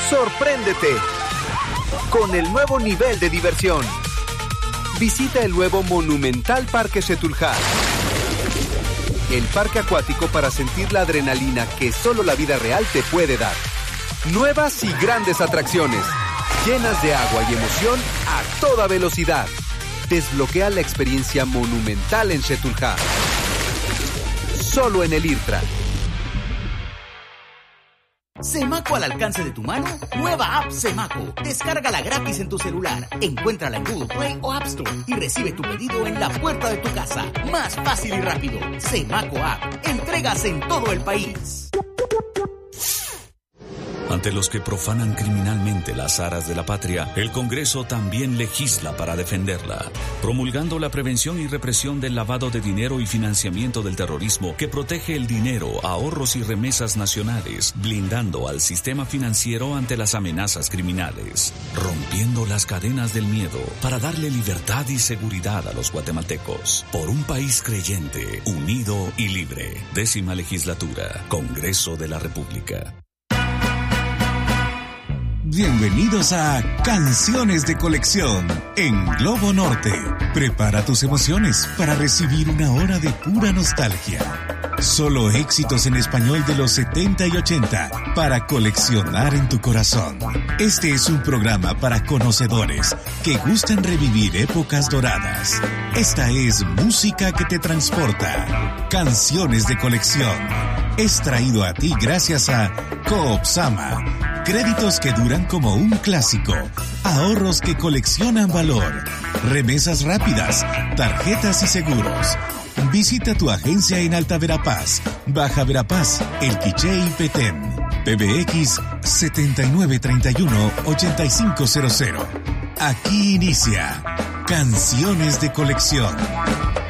Sorpréndete con el nuevo nivel de diversión. Visita el nuevo Monumental Parque Xetulja, el parque acuático para sentir la adrenalina que solo la vida real te puede dar. Nuevas y grandes atracciones, llenas de agua y emoción a toda velocidad. Desbloquea la experiencia monumental en Xetulja. Solo en el IRTRA. ¿Semaco al alcance de tu mano? Nueva app Semaco. Descárgala gratis en tu celular. Encuéntrala en Google Play o App Store y recibe tu pedido en la puerta de tu casa. Más fácil y rápido. Semaco App. Entregas en todo el país. Ante los que profanan criminalmente las aras de la patria, el Congreso también legisla para defenderla, promulgando la prevención y represión del lavado de dinero y financiamiento del terrorismo que protege el dinero, ahorros y remesas nacionales, blindando al sistema financiero ante las amenazas criminales, rompiendo las cadenas del miedo para darle libertad y seguridad a los guatemaltecos. Por un país creyente, unido y libre. 10ª Legislatura, Congreso de la República. Bienvenidos a Canciones de Colección en Globo Norte. Prepara tus emociones para recibir una hora de pura nostalgia. Solo éxitos en español de los 70 y 80 para coleccionar en tu corazón. Este es un programa para conocedores que gustan revivir épocas doradas. Esta es música que te transporta. Canciones de Colección. Es traído a ti gracias a Coopsama. Créditos que duran como un clásico, ahorros que coleccionan valor, remesas rápidas, tarjetas y seguros. Visita tu agencia en Alta Verapaz, Baja Verapaz, El Quiché y Petén. PBX 7931-8500. Aquí inicia Canciones de Colección.